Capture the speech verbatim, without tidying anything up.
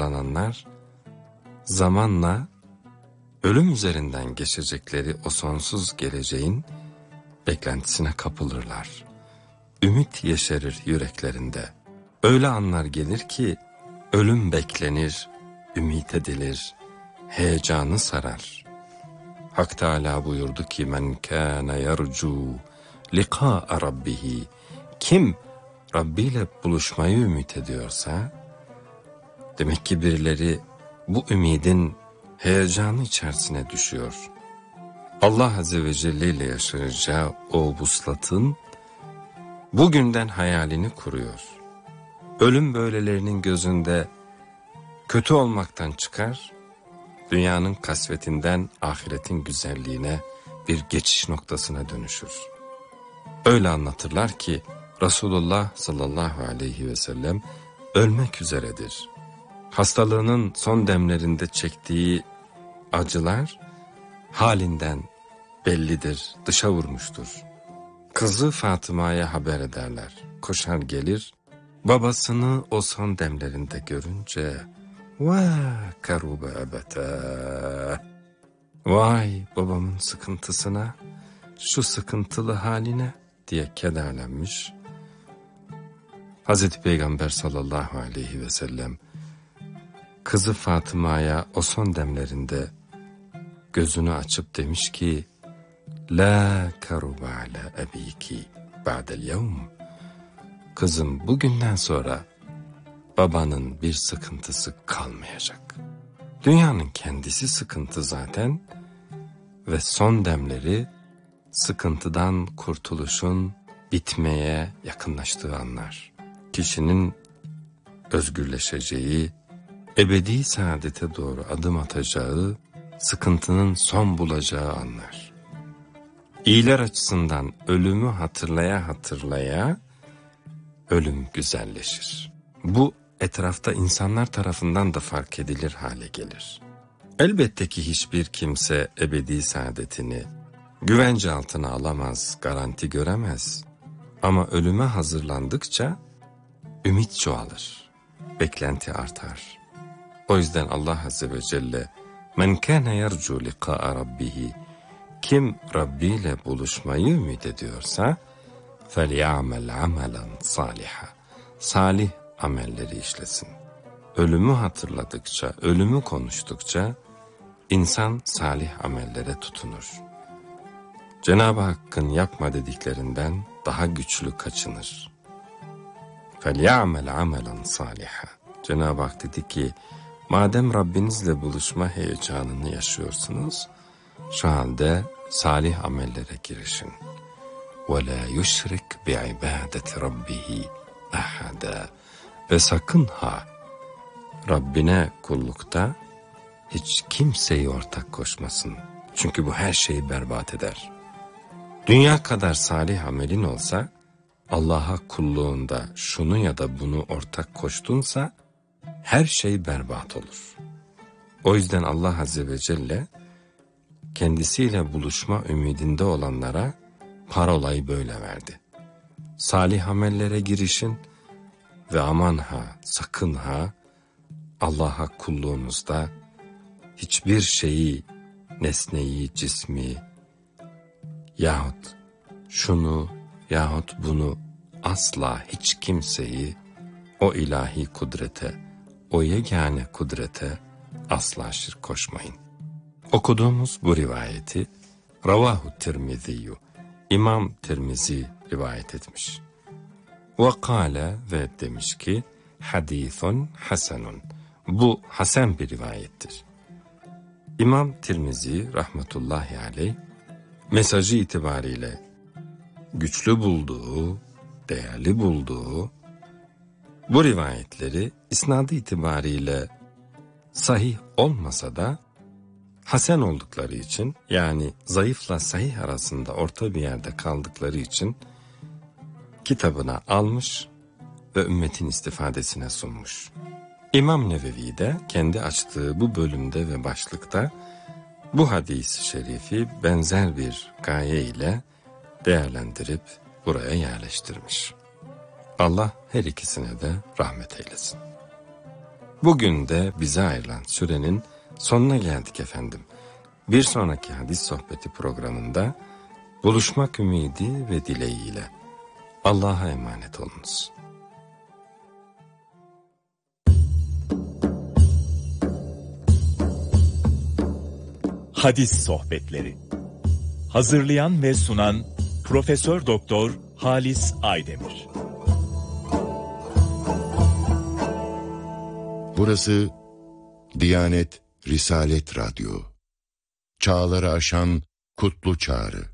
hazırlananlar zamanla ölüm üzerinden geçecekleri o sonsuz geleceğin beklentisine kapılırlar. Ümit yeşerir yüreklerinde. Öyle anlar gelir ki ölüm beklenir, ümit edilir, heyecanı sarar. Hak Teâlâ buyurdu ki men kâne yercu liqâ'a rabbihi, kim Rabbi ile buluşmayı ümit ediyorsa, demek ki birileri bu ümidin heyecanı içerisine düşüyor. Allah Azze ve Celle ile yaşayacağı o vuslatın bugünden hayalini kuruyor. Ölüm böylelerinin gözünde kötü olmaktan çıkar, dünyanın kasvetinden ahiretin güzelliğine bir geçiş noktasına dönüşür. Öyle anlatırlar ki Resulullah sallallahu aleyhi ve sellem ölmek üzeredir. Hastalığının son demlerinde çektiği acılar halinden bellidir, dışa vurmuştur. Kızı Fatıma'ya haber ederler. Koşar gelir, babasını o son demlerinde görünce vah karube ebete, vay babamın sıkıntısına, şu sıkıntılı haline diye kederlenmiş. Hazreti Peygamber sallallahu aleyhi ve sellem kızı Fatıma'ya o son demlerinde gözünü açıp demiş ki la karube ala ebiki ba'del yevm, kızım bugünden sonra babanın bir sıkıntısı kalmayacak. Dünyanın kendisi sıkıntı zaten ve son demleri sıkıntıdan kurtuluşun bitmeye yakınlaştığı anlar. Kişinin özgürleşeceği, ebedi saadete doğru adım atacağı, sıkıntının son bulacağı anlar. İyiler açısından ölümü hatırlaya hatırlaya ölüm güzelleşir. Bu etrafta insanlar tarafından da fark edilir hale gelir. Elbette ki hiçbir kimse ebedi saadetini güvence altına alamaz, garanti göremez. Ama ölüme hazırlandıkça ümit çoğalır, beklenti artar. O yüzden Allah Azze ve Celle men kâne yercu liqâ'a rabbihi, kim Rabbi ile buluşmayı ümit ediyorsa فَلْيَعْمَلْ عَمَلًا صَالِحًا, salih amelleri işlesin. Ölümü hatırladıkça, ölümü konuştukça insan salih amellere tutunur. Cenab-ı Hakk'ın yapma dediklerinden daha güçlü kaçınır. فَلْيَعْمَلْ عَمَلًا صَالِحًا. Cenab-ı Hak dedi ki, madem Rabbinizle buluşma heyecanını yaşıyorsunuz, şu halde salih amellere girişin. وَلَا يُشْرِكْ بِعِبَادَةِ رَبِّهِ أَحَدًا. Ve sakın ha, Rabbine kullukta hiç kimseyi ortak koşmasın. Çünkü bu her şeyi berbat eder. Dünya kadar salih amelin olsa, Allah'a kulluğunda şunu ya da bunu ortak koştunsa, her şey berbat olur. O yüzden Allah Azze ve Celle, kendisiyle buluşma ümidinde olanlara parolayı böyle verdi. Salih amellere girişin ve aman ha, sakın ha, Allah'a kulluğunuzda hiçbir şeyi, nesneyi, cismi yahut şunu yahut bunu, asla hiç kimseyi o ilahi kudrete, o yegane kudrete asla şirk koşmayın. Okuduğumuz bu rivayeti Ravahu Tirmizi'yu, İmam Tirmizi rivayet etmiş. Ve kâle, ve demiş ki hadîthun hasenun, bu hasen bir rivayettir. İmam Tirmizi rahmetullahi aleyh mesajı itibariyle güçlü bulduğu, değerli bulduğu bu rivayetleri isnadı itibariyle sahih olmasa da hasen oldukları için, yani zayıfla sahih arasında orta bir yerde kaldıkları için kitabına almış ve ümmetin istifadesine sunmuş. İmam Nevevi de kendi açtığı bu bölümde ve başlıkta bu hadis-i şerifi benzer bir gaye ile değerlendirip buraya yerleştirmiş. Allah her ikisine de rahmet eylesin. Bugün de bize ayrılan sürenin sonuna geldik efendim. Bir sonraki hadis sohbeti programında buluşmak ümidi ve dileğiyle Allah'a emanet olunuz. Hadis sohbetleri. Hazırlayan ve sunan Profesör Doktor Halis Aydemir. Burası Diyanet Risalet Radyo. Çağları aşan kutlu çağrı.